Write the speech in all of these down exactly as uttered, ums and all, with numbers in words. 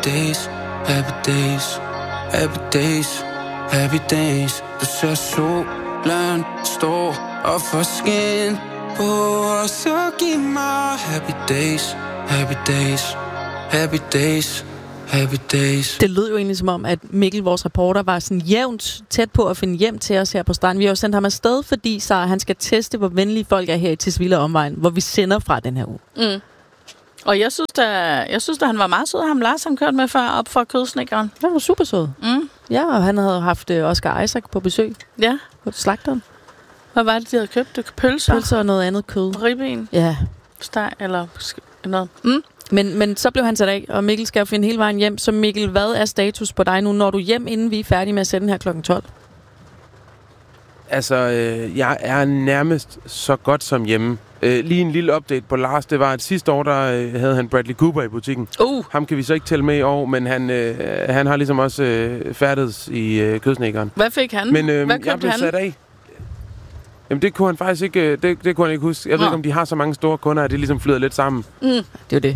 days, happy days, happy days, happy days. Du ser solen stå op for skin på, og så giv mig happy days, happy days, happy days, happy days. Det lød jo egentlig som om, at Mikkel, vores reporter, var sådan jævnt tæt på at finde hjem til os her på stranden. Vi har jo sendt ham afsted, fordi så han skal teste, hvor venlige folk er her i Tisvilde omvejen, hvor vi sender fra den her uge. Mm. Og jeg synes, da, jeg synes da, han var meget sød. Ham Lars, han kørte med før op for kødsnikkeren. Han var super sød. Mm. Ja, og han havde haft uh, Oscar Isaac på besøg. Ja. På slagteren. Hvad var det, de havde købt? Det pølser? Pølser og noget andet kød. Ribben? Ja. Steg eller noget. Mm. Men, men så blev han sat af, og Mikkel skal finde hele vejen hjem. Så Mikkel, hvad er status på dig nu, når du er hjem, inden vi er færdige med at sende her klokken tolv? Altså, øh, jeg er nærmest så godt som hjemme. Øh, lige en lille update på Lars. Det var, at sidste år, der øh, havde han Bradley Cooper i butikken. Uh. Ham kan vi så ikke tælle med i år, men han, øh, han har ligesom også øh, færdedes i øh, kødsnikkeren. Hvad fik han? Men øh, Hvad jeg blev han? sat af. Jamen, det kunne han faktisk ikke, det, det kunne han ikke huske. Jeg Nå. ved ikke, om de har så mange store kunder, at det ligesom flyder lidt sammen. Mm. Det er jo det.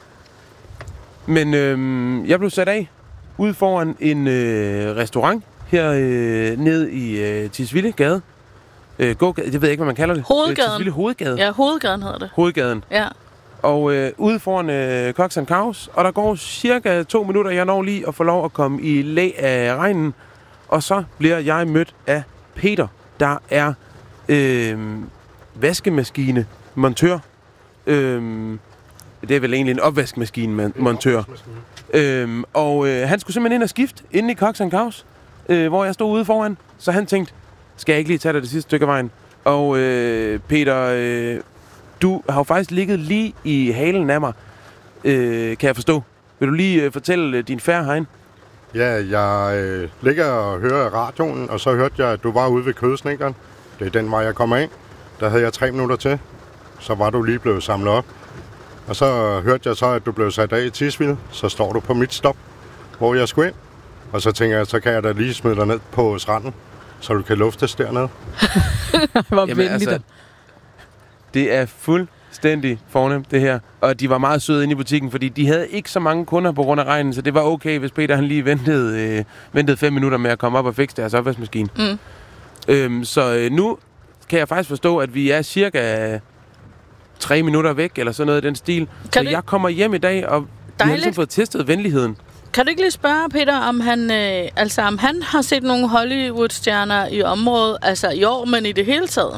Men øh, jeg blev sat af ude foran en øh, restaurant her øh, ned i øh, Tisvilde Gade. Øh, gågade, det ved jeg ikke, hvad man kalder det. Hovedgaden. Øh, Tisvilde Hovedgade. Ja, Hovedgaden hedder det. Hovedgaden. Ja. Og øh, ude foran øh, Cox and Cows, og der går cirka to minutter, jeg når lige at få lov at komme i læ af regnen. Og så bliver jeg mødt af Peter, der er øh, vaskemaskine-montør. Øh, det er vel egentlig en opvaskemaskine-montør. Øh, og øh, han skulle simpelthen ind og skifte inde i Cox and Cows, øh, hvor jeg stod ude foran. Så han tænkte, skal jeg ikke lige tage dig det sidste stykke af vejen? Og øh, Peter, øh, du har jo faktisk ligget lige i halen af mig, øh, kan jeg forstå. Vil du lige øh, fortælle øh, din færd herinde? Ja, jeg øh, ligger og hører radioen, og så hørte jeg, at du var ude ved kødsnikkeren. Det er den vej, jeg kommer ind. Der havde jeg tre minutter til. Så var du lige blevet samlet op. Og så hørte jeg så, at du blev sat af i Tisvilde. Så står du på mit stop, hvor jeg skulle ind. Og så tænker jeg, så kan jeg da lige smide dig ned på stranden, så du kan luftes dernede. Hvor venligt. Altså, det er fuldstændig fornemt, det her. Og de var meget søde inde i butikken, fordi de havde ikke så mange kunder på grund af regnen, så det var okay, hvis Peter han lige ventede, øh, ventede fem minutter med at komme op og fikse deres opvaskemaskine. Mm. Øhm, så øh, nu kan jeg faktisk forstå, at vi er cirka tre minutter væk, eller sådan noget i den stil. Kan så det... jeg kommer hjem i dag, og vi har ligesom fået testet venligheden. Kan du ikke lige spørge, Peter, om han, øh, altså, om han har set nogle Hollywood-stjerner i området, altså i år, men i det hele taget?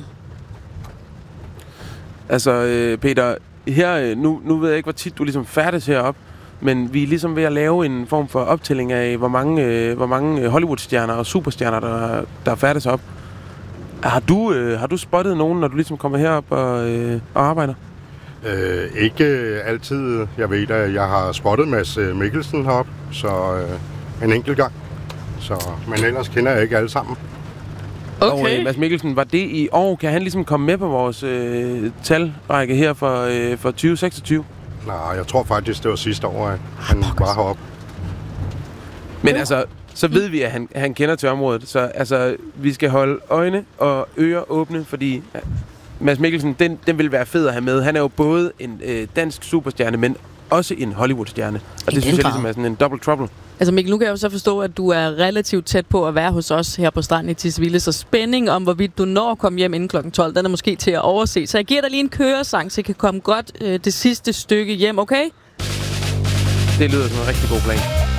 Altså, øh, Peter, her, nu, nu ved jeg ikke, hvor tit du ligesom færdes heroppe, men vi er ligesom ved at lave en form for optælling af, hvor mange, øh, hvor mange Hollywood-stjerner og superstjerner, der, der færdes op. Har du, øh, har du spottet nogen, når du ligesom kommer herop og, øh, og arbejder? Øh, ikke altid. Jeg ved, at jeg har spottet Mads Mikkelsen heroppe, så øh, en enkelt gang. Så, men ellers kender jeg ikke alle sammen. Okay. Og øh, Mads Mikkelsen, var det i år? Kan han ligesom komme med på vores øh, talrække her for, øh, for tyve seksogtyve? Nej, jeg tror faktisk, det var sidste år, at han var heroppe. Men altså, så ved vi, at han, han kender til området. Så altså, vi skal holde øjne og ører åbne, fordi Mads Mikkelsen, den, den vil være fed at have med. Han er jo både en øh, dansk superstjerne, men også en Hollywood-stjerne. Og det synes jeg ligesom er sådan en double trouble. Altså Mikkel, nu kan jeg jo så forstå, at du er relativt tæt på at være hos os her på stranden i Tisvilde, så spænding om, hvorvidt du når at komme hjem inden klokken tolv, den er måske til at overse. Så jeg giver dig lige en køresang, så I kan komme godt øh, det sidste stykke hjem, okay? Det lyder som en rigtig god plan.